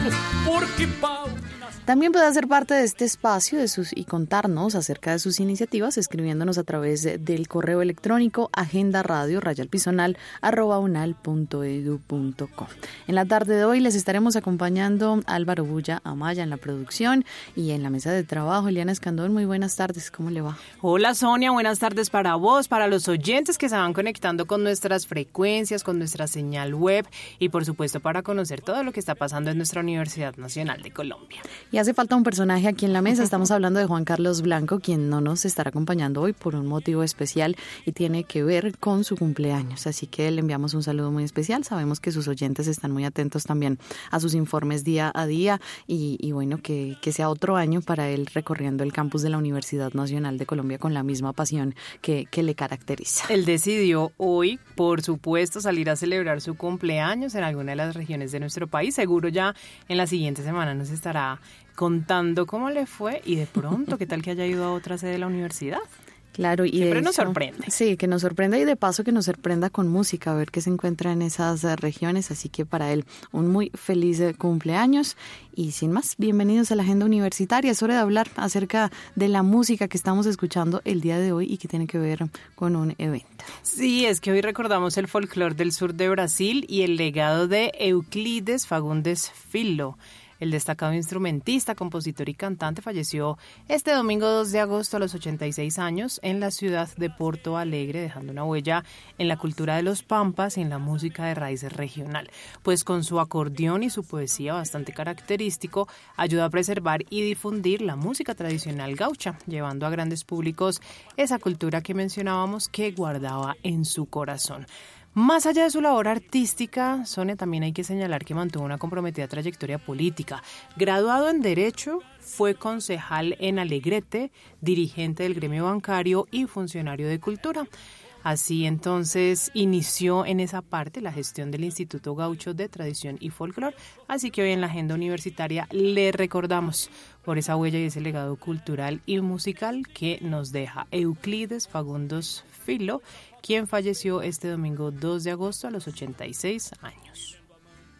Porque también puede hacer parte de este espacio y contarnos acerca de sus iniciativas escribiéndonos a través del correo electrónico agendaradio@unal.edu.co. En la tarde de hoy les estaremos acompañando Álvaro Bulla Amaya en la producción y en la mesa de trabajo Eliana Escandón. Muy buenas tardes, ¿cómo le va? Hola Sonia, buenas tardes para vos, para los oyentes que se van conectando con nuestras frecuencias, con nuestra señal web y por supuesto para conocer todo lo que está pasando en nuestra Universidad Nacional de Colombia. Y hace falta un personaje aquí en la mesa. Estamos hablando de Juan Carlos Blanco, quien no nos estará acompañando hoy por un motivo especial y tiene que ver con su cumpleaños. Así que le enviamos un saludo muy especial. Sabemos que sus oyentes están muy atentos también a sus informes día a día y bueno, que sea otro año para él recorriendo el campus de la Universidad Nacional de Colombia con la misma pasión que le caracteriza. Él decidió hoy, por supuesto, salir a celebrar su cumpleaños en alguna de las regiones de nuestro país. Seguro ya en la siguiente semana nos estará contando cómo le fue y de pronto qué tal que haya ido a otra sede de la universidad. Claro, y siempre nos sorprende. Sí, que nos sorprenda y de paso que nos sorprenda con música, a ver qué se encuentra en esas regiones. Así que para él, un muy feliz cumpleaños. Y sin más, bienvenidos a la Agenda Universitaria. Es hora de hablar acerca de la música que estamos escuchando el día de hoy y que tiene que ver con un evento. Sí, es que hoy recordamos el folclore del sur de Brasil y el legado de Euclides Fagundes Filho. El destacado instrumentista, compositor y cantante falleció este domingo 2 de agosto a los 86 años en la ciudad de Porto Alegre, dejando una huella en la cultura de los pampas y en la música de raíces regional. Pues con su acordeón y su poesía bastante característico, ayudó a preservar y difundir la música tradicional gaucha, llevando a grandes públicos esa cultura que mencionábamos que guardaba en su corazón. Más allá de su labor artística, Sonia, también hay que señalar que mantuvo una comprometida trayectoria política. Graduado en Derecho, fue concejal en Alegrete, dirigente del gremio bancario y funcionario de Cultura. Así entonces inició en esa parte la gestión del Instituto Gaucho de Tradición y Folclore, así que hoy en la agenda universitaria le recordamos por esa huella y ese legado cultural y musical que nos deja Euclides Fagundes Filho, quien falleció este domingo 2 de agosto a los 86 años.